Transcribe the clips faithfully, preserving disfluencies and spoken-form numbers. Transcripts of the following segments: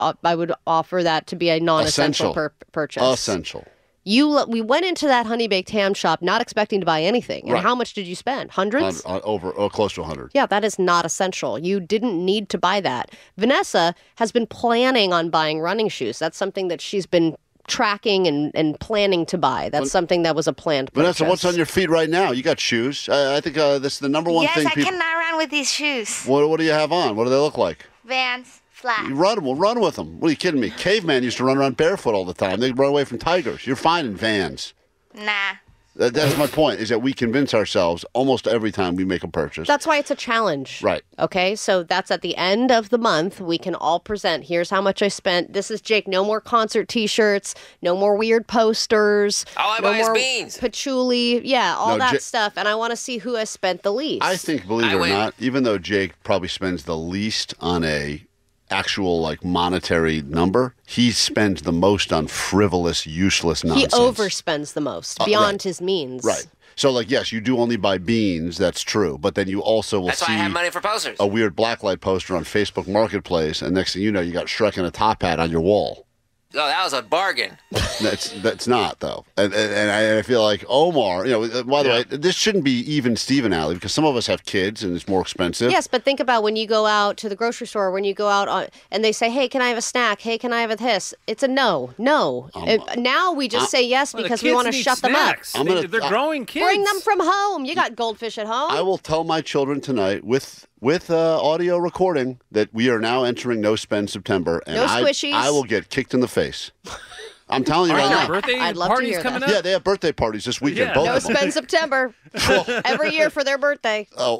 uh, I would offer that to be a non-essential pur- purchase. Essential. You, we went into that honey baked ham shop not expecting to buy anything. And right. how much did you spend? Hundreds? Uh, over oh, close to a hundred. Yeah, that is not essential. You didn't need to buy that. Vanessa has been planning on buying running shoes. That's something that she's been tracking and, and planning to buy. That's when, something that was a planned purchase. Vanessa, what's on your feet right now? You got shoes. Uh, I think uh, this is the number one yes, thing. Yes, I people... cannot run with these shoes. What, what do you have on? What do they look like? Vans. Flat. You run, well, run with them. What are you kidding me? Caveman used to run around barefoot all the time. They'd run away from tigers. You're fine in Vans. Nah. That, that's my point, is that we convince ourselves almost every time we make a purchase. That's why it's a challenge. Right. Okay, so that's at the end of the month. We can all present, here's how much I spent. This is Jake. No more concert T-shirts. No more weird posters. All I no buy is more beans. Patchouli. Yeah, all No, that J- stuff. And I want to see who has spent the least. I think, believe it I or win. not, even though Jake probably spends the least on a actual like monetary number, he spends the most on frivolous, useless nonsense. He overspends the most Uh, beyond right. his means. Right. So, like, yes, you do only buy beans. That's true. But then you also will That's see why I have money for posters. a weird blacklight poster on Facebook Marketplace, and next thing you know, you got Shrek in a top hat on your wall. Oh, that was a bargain. That's that's not though, and and, and I, I feel like Omar. You know, by the Yeah. way, this shouldn't be even Steven Alley because some of us have kids and it's more expensive. Yes, but think about when you go out to the grocery store, when you go out on, and they say, hey, can I have a snack? Hey, can I have a this? It's a no, no. Um, If- now we just uh, say yes Well, the because we kids want to need shut snacks. I'm They, gonna- they're I- growing kids. them up. Bring them from home. You got goldfish at home. I will tell my children tonight with with uh, audio recording that we are now entering No Spend September, and No I, squishies. I will get kicked in the face. I'm telling you Aren't right there now. birthday I'd love to parties hear coming that. up? Yeah, they have birthday parties this weekend. Yeah. both No of them. spend September. Every year for their birthday. Oh,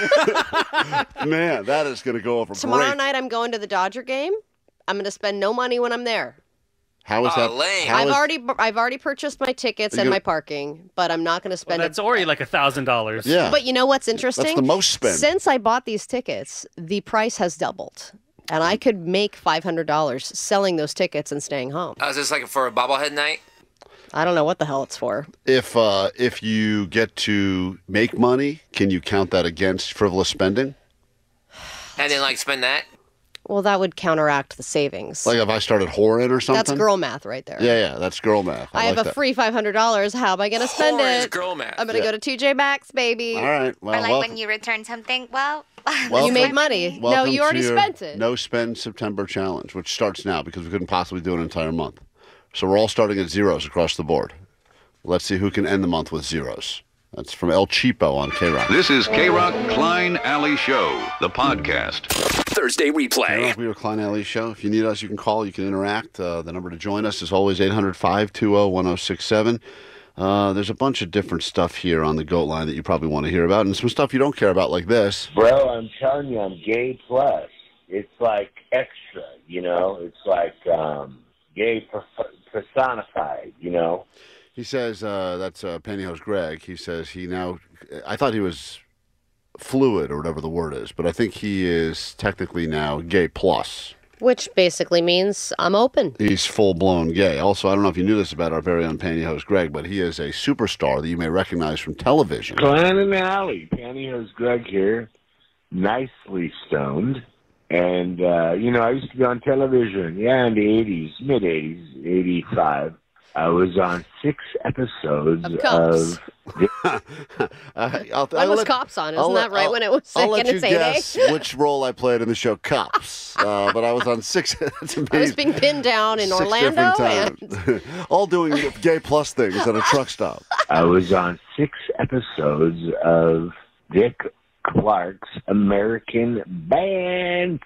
man, that is going to go over Tomorrow great. night I'm going to the Dodger game. I'm going to spend no money when I'm there. How is Oh, that? lame. how I've is- already I've already purchased my tickets You're and gonna- my parking, but I'm not going to Well, spend that's it. already like a thousand dollars. Yeah. But you know what's interesting? That's the most spend. Since I bought these tickets, the price has doubled. And I could make five hundred dollars selling those tickets and staying home. I was just like for a bobblehead night. I don't know what the hell it's for. If uh, if you get to make money, can you count that against frivolous spending? And then like spend that. Well, that would counteract the savings. Like if I started whoring or something? That's girl math right there. Yeah, yeah, that's girl math. I, I have like a that. free five hundred dollars. How am I going to spend Whore is it? girl math. I'm going to Yeah. go to T J Maxx, baby. All right. Well, or like welcome, when you return something, well, welcome- You made money. No, welcome you already to your spent it. No Spend September challenge, which starts now because we couldn't possibly do an entire month. So we're all starting at zeros across the board. Let's see who can end the month with zeros. That's from El Cheapo on K-Rock. This is K-Rock Klein Alley Show, the podcast. Thursday replay. K-Rock, we are Klein Alley Show. If you need us, you can call. You can interact. Uh, the number to join us is always eight hundred, five two zero, one zero six seven. Uh, there's a bunch of different stuff here on the GOAT line that you probably want to hear about, and some stuff you don't care about like this. Bro, I'm telling you, I'm gay plus. It's like extra, you know? It's like um, gay per- personified, you know? He says, uh, that's uh, Pantyhose Greg. He says he now, I thought he was fluid or whatever the word is, but I think he is technically now gay plus. Which basically means I'm open. He's full-blown gay. Also, I don't know if you knew this about our very own Pantyhose Greg, but he is a superstar that you may recognize from television. Klein and Alley, Pantyhose Greg here, nicely stoned. And, uh, you know, I used to be on television, yeah, in the eighties, mid-eighties, eighty-five. I was on six episodes Of Cops. uh, I'll, When I'll was let- Cops on? Isn't I'll that let- right I'll- when it was I'll sick let in you its heyday? guess which role I played in the show Cops. Uh, but I was on six. That's amazing. I was being pinned down in Six Orlando. different And times. All doing gay plus things at a truck stop. I was on six episodes of Dick Clark's American Bandstand.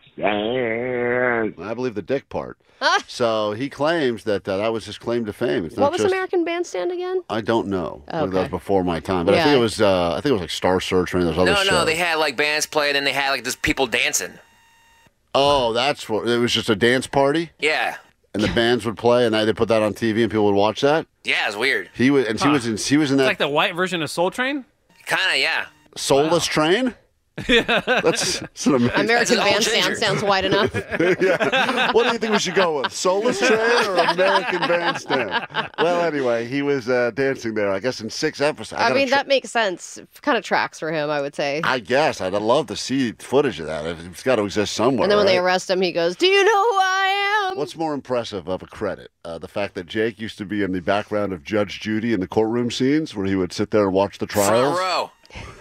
I believe the dick part. So he claims that uh, that was his claim to fame. It's not what was just, American Bandstand again? I don't know. Okay. That was before my time, but I Yeah. think it was. Uh, I think it was like Star Search or any of those other No, shows. no, they had like bands play, and they had like just people dancing. Oh, that's what it was. Just a dance party, Yeah, and the bands would play, and they put that on T V, and people would watch that. yeah, it's weird. He was, and he Huh. was in. He was in It's that like the white version of Soul Train? Kind of, yeah. Soulless Train. That's, that's an amazing. American all Bandstand ginger. sounds wide enough. Yeah. What do you think we should go with? Soulless Train or American Bandstand? Well, anyway, he was uh, dancing there, I guess, in six episodes. I gotta mean, tr- that makes sense. Kind of tracks for him, I would say. I guess. I'd love to see footage of that. It's got to exist somewhere. And then when they right? arrest him, he goes, "Do you know who I Um, What's more impressive of a credit? Uh, the fact that Jake used to be in the background of Judge Judy in the courtroom scenes where he would sit there and watch the trials. Front row.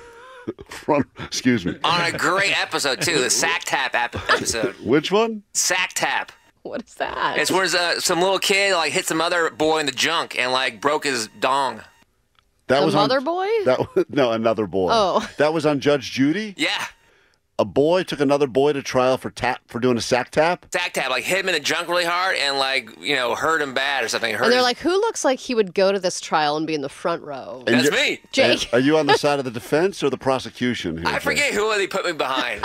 Front, excuse me. On a great episode, too. The Sack Tap ap- episode. Which one? Sack Tap. what is that? It's where uh, some little kid like hit some other boy in the junk and like broke his dong. That the was mother on, boy? That was, no, another boy. Oh. That was on Judge Judy? Yeah. A boy took another boy to trial for tap for doing a sack tap? Sack Tap, like hit him in the junk really hard and like, you know, hurt him bad or something. Hurt And they're his- like, who looks like he would go to this trial and be in the front row? And That's you're- me. Jake. Are you on the side of the defense or the prosecution here? I Jake? forget who they put me behind.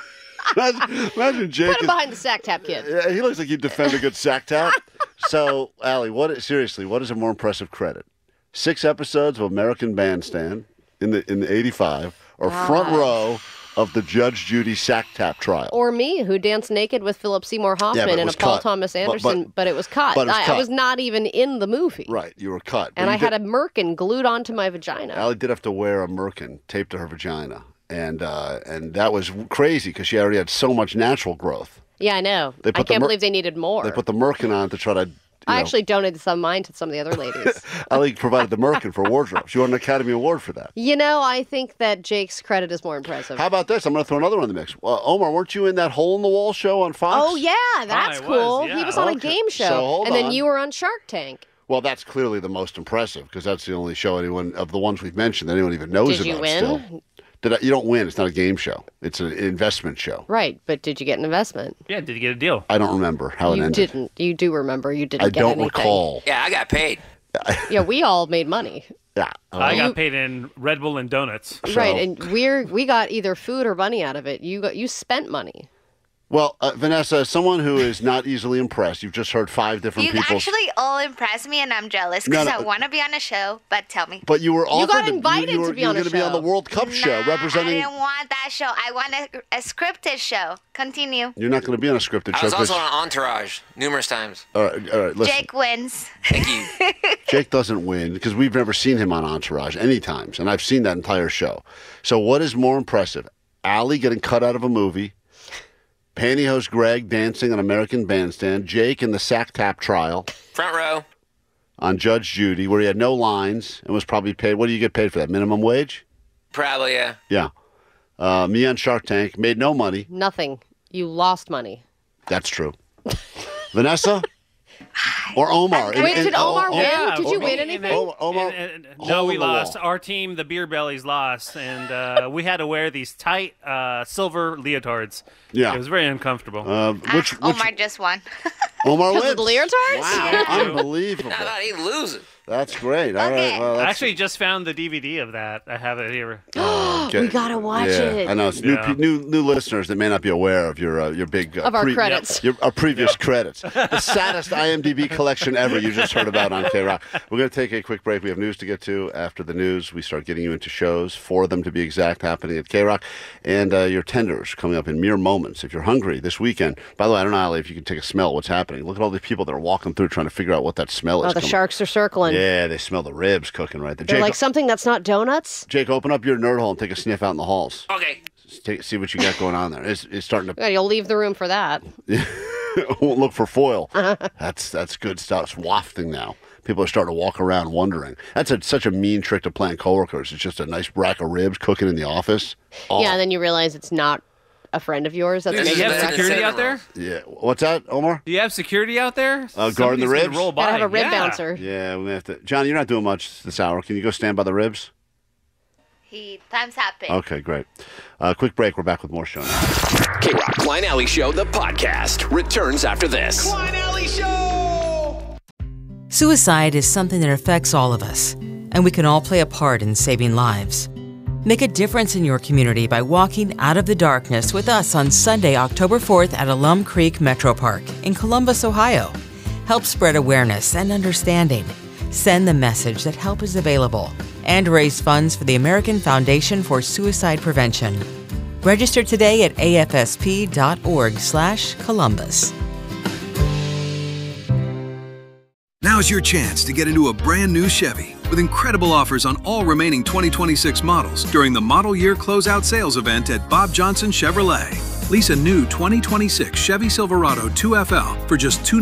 Imagine, imagine Jake. Put him is- behind the sack tap kid. Yeah, he looks like he'd defend a good sack tap. So, Allie, what? Seriously, what is a more impressive credit? Six episodes of American Bandstand in the in the eighty-five, or front row of the Judge Judy sack tap trial? Or me, who danced naked with Philip Seymour Yeah, Hoffman but it in a was Paul cut. Thomas But- Anderson, but, but- it was cut. but it was I, cut. I was not even in the movie. Right, you were cut. And But I you had did- a merkin glued onto my vagina. Allie did have to wear a merkin taped to her vagina, and uh, and that was crazy because she already had so much natural growth. Yeah, I know. They I put the can't mer- believe they needed more. They put the merkin on to try to. You I know, actually donated some of mine to some of the other ladies. Allie provided the merkin for wardrobe. She won an Academy Award for that. You know, I think that Jake's credit is more impressive. How about this? I'm going to throw another one in the mix. Uh, Omar, weren't you in that Hole in the Wall show on Fox? Oh, yeah, that's I was, cool. yeah. He was on a Okay, game show. so hold and then on. you were on Shark Tank. Well, that's clearly the most impressive because that's the only show anyone of the ones we've mentioned that anyone even knows Did you about. win? Still, did I, you don't win? It's not a game show. It's an investment show. Right, but did you get an investment? Yeah, did you get a deal? I don't remember how it You ended. didn't. You do remember you didn't I get don't anything. recall. Yeah, I got paid. Yeah, we all made money. Yeah. I Uh, got paid in Red Bull and donuts. Right, and we're we got either food or money out of it. You got you spent money. well, uh, Vanessa, as someone who is not easily impressed, you've just heard five different You people. actually all impress me, and I'm jealous No, because no. I want to be on a show. But tell me. But you were offered got to- invited you, you to were, be you on were a going to be on the show. World Cup show Nah, representing. I didn't want that show. I want a, a scripted show. Continue. You're not going to be on a scripted I show. was 'cause- also on Entourage numerous times. all right, all right, listen. Jake wins. Thank you. Jake doesn't win because we've never seen him on Entourage any times, and I've seen that entire show. So what is more impressive? Allie getting cut out of a movie, Pantyhose Greg dancing on American Bandstand, Jake in the sack tap trial Front row. on Judge Judy, where he had no lines and was probably paid. What do you get paid for that? Minimum wage? Probably, yeah. Yeah. Uh, me on Shark Tank, made no money. Nothing. You lost money. That's true. Vanessa? Or Omar? Wait, In- in- did Omar O- win? Yeah, Did you we- win and anything? Omar, Omar, And- and- hole no, we in the lost. wall. Our team, the Beer Bellies, lost, and uh, we had to wear these tight uh, silver leotards. Yeah. It was very uncomfortable. Uh, which, which Omar just won. Omar Because wins. of the leotards? Wow, unbelievable. I thought he'd lose it. That's great. All Okay. right. Well, I that's, actually just found the D V D of that. I have it here. okay. We gotta watch yeah, it. I know it's new, Yeah. pe- new new listeners that may not be aware of your uh, your big uh, Of our credits. your, our previous credits. The saddest I M D B collection ever. You just heard about on K Rock. We're going to take a quick break. We have news to get to. After the news, we start getting you into shows, four of them to be exact, happening at K Rock, and uh, your tenders coming up in mere moments. If you're hungry this weekend, by the way, I don't know, Allie, if you can take a smell. What's happening? Look at all the people that are walking through trying to figure out what that smell is. Oh, the coming- sharks are circling. Yeah, they smell the ribs cooking right there. They're Jake, like something that's not donuts. Jake, open up your nerd hole and take a sniff out in the halls. Okay. Take, see what you got going on there. It's, it's starting to Yeah, you'll leave the room for that. won't look for foil. That's that's good stuff. It's wafting now. People are starting to walk around wondering. That's a, such a mean trick to plant coworkers. It's just a nice rack of ribs cooking in the office. Oh, Yeah, and then you realize it's not a friend of yours. That's This Do is you making have better the than security recipe. out cinnamon there? yeah. What's that, Omar? Do you have security out there? Uh, guarding the Somebody's gonna ribs? Roll by. Gotta have a rib Yeah. bouncer. Yeah, we have to. John, you're not doing much this hour. Can you go stand by the ribs? He time's happened. Okay, great. Uh, quick break. We're back with more show now. K-Rock Klein Alley Show, the podcast, returns after this. Suicide is something that affects all of us, and we can all play a part in saving lives. Make a difference in your community by walking out of the darkness with us on Sunday, October fourth at Alum Creek Metro Park in Columbus, Ohio. Help spread awareness and understanding. Send the message that help is available and raise funds for the American Foundation for Suicide Prevention. Register today at A F S P dot org slash Columbus. Now's your chance to get into a brand new Chevy with incredible offers on all remaining twenty twenty-six models during the Model Year Closeout Sales event at Bob Johnson Chevrolet. Lease a new twenty twenty-six Chevy Silverado two F L for just two